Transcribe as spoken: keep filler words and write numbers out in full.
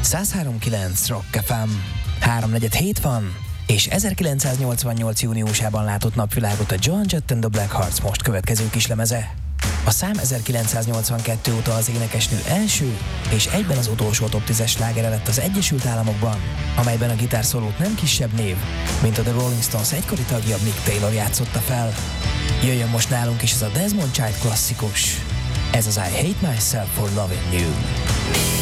száz három pont kilenc Rock ef em. Háromnegyed hét van, és ezerkilencszáznyolcvannyolc júniusában látott napvilágot a Joan Jett and the Blackhearts most következő kislemeze. A szám ezerkilencszáznyolcvankettő óta az énekesnő első és egyben az utolsó top tízes slágere lett az Egyesült Államokban, amelyben a gitárszólót nem kisebb név, mint a The Rolling Stones egykori tagja Mick Taylor játszotta fel. Jöjjön most nálunk is ez a Desmond Child klasszikus. Ez az I Hate Myself for Loving You.